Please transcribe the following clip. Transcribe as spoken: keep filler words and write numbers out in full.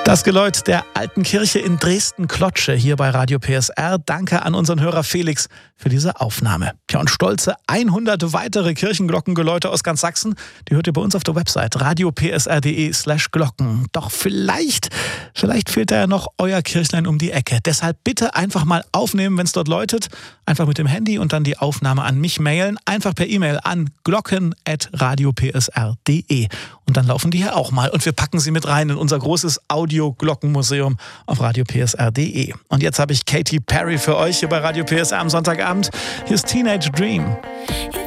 Das Geläut der alten Kirche in Dresden-Klotsche hier bei Radio P S R. Danke an unseren Hörer Felix für diese Aufnahme. Ja, und stolze hundert weitere Kirchenglockengeläute aus ganz Sachsen, die hört ihr bei uns auf der Website radio p s r punkt d e slash glocken. Doch vielleicht, vielleicht fehlt da ja noch euer Kirchlein um die Ecke. Deshalb bitte einfach mal aufnehmen, wenn es dort läutet. Einfach mit dem Handy und dann die Aufnahme an mich mailen. Einfach per E-Mail an glocken at radio p s r punkt d e. Und dann laufen die hier auch mal. Und wir packen sie mit rein in unser großes Audio-Glockenmuseum auf radio p s r punkt d e. Und jetzt habe ich Katy Perry für euch hier bei Radio P S R am Sonntagabend. Hier ist Teenage Dream.